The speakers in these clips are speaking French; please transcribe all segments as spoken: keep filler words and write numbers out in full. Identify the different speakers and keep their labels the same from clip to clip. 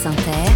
Speaker 1: France Inter,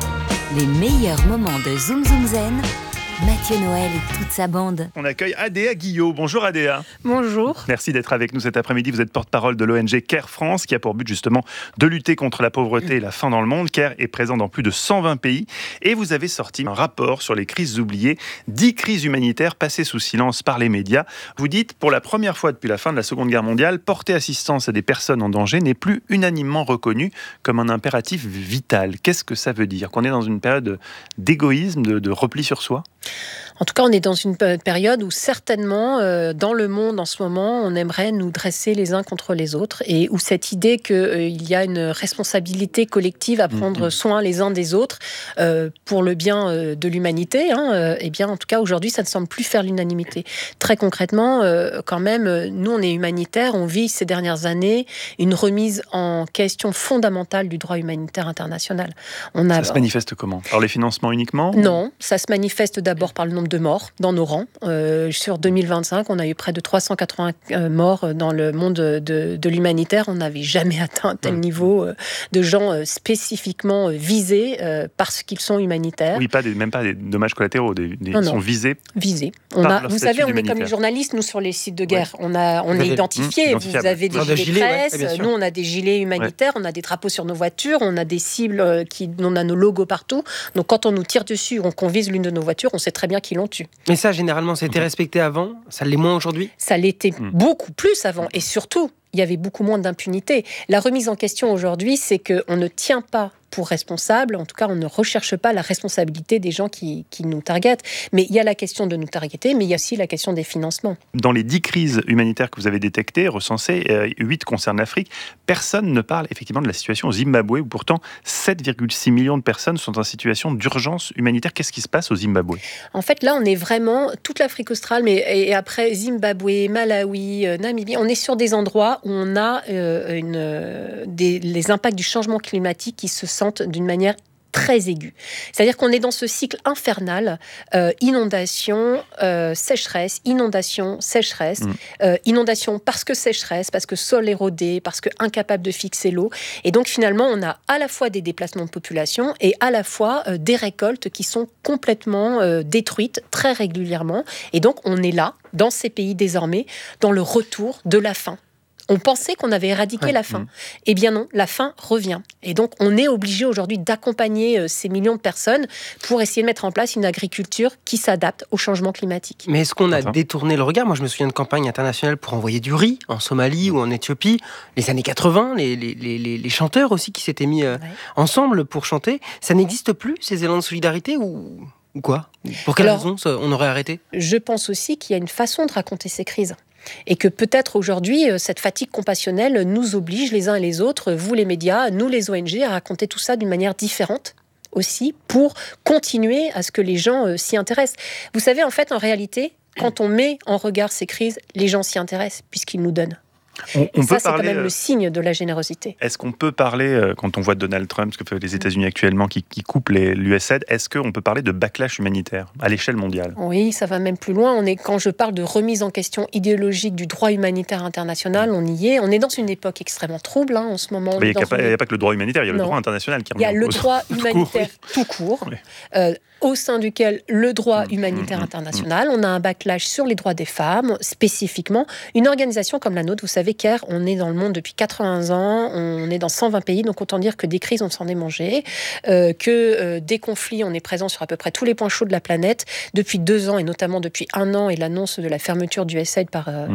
Speaker 1: les meilleurs moments de Zoom Zoom Zen, Mathieu Noël et toute sa bande.
Speaker 2: On accueille Adéa Guillot. Bonjour Adéa.
Speaker 3: Bonjour.
Speaker 2: Merci d'être avec nous cet après-midi. Vous êtes porte-parole de l'O N G CARE France, qui a pour but justement de lutter contre la pauvreté et la faim dans le monde. CARE est présent dans plus de cent vingt pays et vous avez sorti un rapport sur les crises oubliées, dix crises humanitaires passées sous silence par les médias. Vous dites, pour la première fois depuis la fin de la Seconde Guerre mondiale, porter assistance à des personnes en danger n'est plus unanimement reconnu comme un impératif vital. Qu'est-ce que ça veut dire ? Qu'on est dans une période d'égoïsme, de, de repli sur soi ?
Speaker 3: En tout cas, on est dans une période où certainement, euh, dans le monde en ce moment, on aimerait nous dresser les uns contre les autres et où cette idée qu'il euh, y a une responsabilité collective à prendre soin les uns des autres euh, pour le bien euh, de l'humanité, hein, euh, eh bien, en tout cas, aujourd'hui, ça ne semble plus faire l'unanimité. Très concrètement, euh, quand même, nous, on est humanitaires, on vit ces dernières années une remise en question fondamentale du droit humanitaire international. On a...
Speaker 2: Ça se manifeste comment ? Par les financements uniquement ?
Speaker 3: Non, ça se manifeste d'abord par le nombre de morts dans nos rangs. Euh, sur deux mille vingt-cinq, on a eu près de trois cent quatre-vingts morts dans le monde de, de l'humanitaire. On n'avait jamais atteint un tel mmh. niveau euh, de gens euh, spécifiquement euh, visés euh, parce qu'ils sont humanitaires.
Speaker 2: Oui, pas des, même pas des dommages collatéraux, des, des,
Speaker 3: non,
Speaker 2: ils
Speaker 3: non.
Speaker 2: sont visés.
Speaker 3: Visés. On a, vous savez, on est comme les journalistes, nous, sur les sites de guerre. Ouais. On, a, on est identifiés. Mmh, vous avez des gilets, gilets presse, ouais, nous, on a des gilets humanitaires, ouais. on a des drapeaux sur nos voitures, on a des cibles, qui, on a nos logos partout. Donc, quand on nous tire dessus, on, qu'on vise l'une de nos voitures, on sait très bien qui l'ont tué.
Speaker 4: Mais ça, généralement, c'était respecté avant, ça l'est moins aujourd'hui ?
Speaker 3: Ça l'était mmh. beaucoup plus avant, et surtout, il y avait beaucoup moins d'impunité. La remise en question aujourd'hui, c'est qu'on ne tient pas pour responsable, en tout cas, on ne recherche pas la responsabilité des gens qui, qui nous targetent. Mais il y a la question de nous targeter, mais il y a aussi la question des financements.
Speaker 2: Dans les dix crises humanitaires que vous avez détectées, recensées, euh, huit concernent l'Afrique. Personne ne parle effectivement de la situation au Zimbabwe, où pourtant sept virgule six millions de personnes sont en situation d'urgence humanitaire. Qu'est-ce qui se passe au Zimbabwe ?
Speaker 3: En fait, là, on est vraiment toute l'Afrique australe, mais et après Zimbabwe, Malawi, euh, Namibie, on est sur des endroits où on a euh, une, euh, des, les impacts du changement climatique qui se sentent d'une manière très aiguë. C'est-à-dire qu'on est dans ce cycle infernal, euh, inondation, euh, sécheresse, inondation, sécheresse, mmh. euh, inondation parce que sécheresse, parce que sol érodé, parce que incapable de fixer l'eau. Et donc finalement, on a à la fois des déplacements de population et à la fois euh, des récoltes qui sont complètement euh, détruites très régulièrement. Et donc on est là, dans ces pays désormais, dans le retour de la faim. On pensait qu'on avait éradiqué ouais, la faim. Mmh. Eh bien non, la faim revient. Et donc, on est obligé aujourd'hui d'accompagner euh, ces millions de personnes pour essayer de mettre en place une agriculture qui s'adapte au changement climatique.
Speaker 4: Mais est-ce qu'on a Attends. détourné le regard ? Moi, je me souviens de campagnes internationales pour envoyer du riz en Somalie ou en Éthiopie. Les années quatre-vingts, les, les, les, les chanteurs aussi qui s'étaient mis euh, ouais. ensemble pour chanter. Ça n'existe plus, ces élans de solidarité ou, ou quoi ? Pour quelle Alors, raison on aurait arrêté ?
Speaker 3: Je pense aussi qu'il y a une façon de raconter ces crises. Et que peut-être aujourd'hui, cette fatigue compassionnelle nous oblige les uns et les autres, vous les médias, nous les O N G, à raconter tout ça d'une manière différente aussi pour continuer à ce que les gens euh, s'y intéressent. Vous savez, en fait, en réalité, quand on met en regard ces crises, les gens s'y intéressent puisqu'ils nous donnent.
Speaker 2: On, on
Speaker 3: ça,
Speaker 2: peut
Speaker 3: c'est
Speaker 2: parler,
Speaker 3: quand même le signe de la générosité.
Speaker 2: Est-ce qu'on peut parler, quand on voit Donald Trump, ce que font les États-Unis actuellement, qui, qui coupe l'U S A I D, est-ce qu'on peut parler de backlash humanitaire à l'échelle mondiale ?
Speaker 3: Oui, ça va même plus loin. On est, quand je parle de remise en question idéologique du droit humanitaire international, on y est. On est dans une époque extrêmement trouble hein, en ce moment.
Speaker 2: Mais il n'y a,
Speaker 3: une...
Speaker 2: a pas que le droit humanitaire, il y a non. le droit international qui remet en cause.
Speaker 3: Il y a le droit humanitaire tout court. Tout court. Oui. Euh, au sein duquel le droit humanitaire international, on a un backlash sur les droits des femmes, spécifiquement. Une organisation comme la nôtre, vous savez, CARE, on est dans le monde depuis quatre-vingts ans, on est dans cent vingt pays, donc autant dire que des crises, on s'en est mangé, euh, que euh, des conflits, on est présent sur à peu près tous les points chauds de la planète, depuis deux ans, et notamment depuis un an, et l'annonce de la fermeture du U S A I D par, euh,